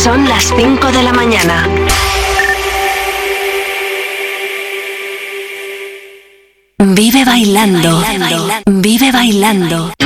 Son las 5 de la mañana. Vive bailando. Vive bailando.